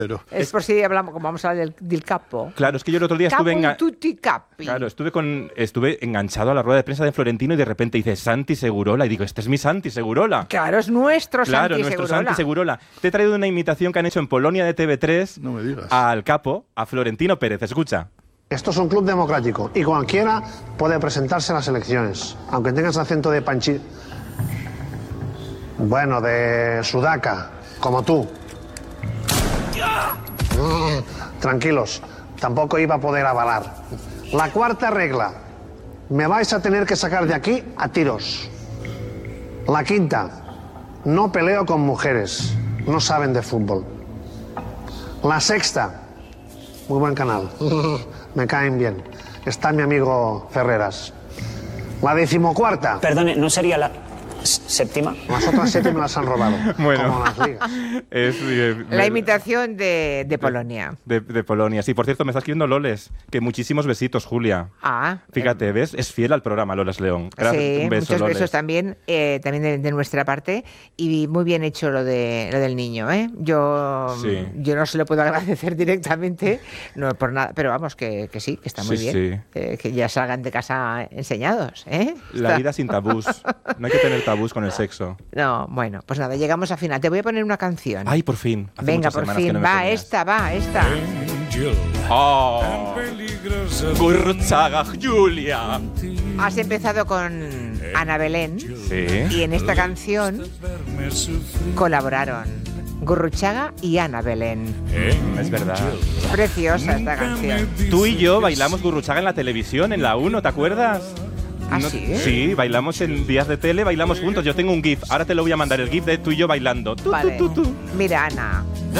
Pero Es por si hablamos, como vamos a hablar del capo. Claro, es que yo el otro día Capo estuve y tutti capi. Claro, estuve enganchado a la rueda de prensa de Florentino y de repente dice Santi Segurola y digo, este es mi Santi Segurola. Claro, es nuestro Claro, Santi nuestro Segurola. Santi Segurola. Te he traído una imitación que han hecho en Polonia de TV3 no me digas. al capo, a Florentino Pérez. Escucha. Esto es un club democrático y cualquiera puede presentarse a las elecciones, aunque tengas acento de panchi... Bueno, de sudaca, como tú. Tranquilos, tampoco iba a poder avalar. La cuarta regla. Me vais a tener que sacar de aquí a tiros. La quinta. No peleo con mujeres. No saben de fútbol. La sexta. Muy buen canal. Me caen bien. Está mi amigo Ferreras. La 14ª. Perdone, ¿no sería la séptima? Las otras 7 me las han robado. Bueno. Como las ligas. La imitación de Polonia. De Polonia. Sí, por cierto, me está escribiendo Loles. Que muchísimos besitos, Julia. Fíjate, ¿ves? Es fiel al programa, Loles León. Sí, Un beso, muchos Loles. besos también de nuestra parte. Y muy bien hecho lo del niño, ¿eh? Yo no se lo puedo agradecer directamente, no por nada, pero vamos, que sí, que está muy bien. Que ya salgan de casa enseñados, ¿eh? La vida sin tabús. No hay que tener tabús con el sexo. No, bueno, pues nada, llegamos al final. Te voy a poner una canción. Ay, por fin. Hace Venga, muchas por semanas que fin. no me Va ponías. esta. ¡Oh! Gurruchaga, Julia. Has empezado con Ana Belén. Sí. Y en esta canción colaboraron Gurruchaga y Ana Belén. Es verdad. Preciosa esta canción. Tú y yo bailamos Gurruchaga en la televisión, en la 1, ¿te acuerdas? ¿Ah, sí? Sí, bailamos en días de tele, bailamos juntos. Yo tengo un GIF, ahora te lo voy a mandar, el GIF de tú y yo bailando. Vale. Mira, Ana.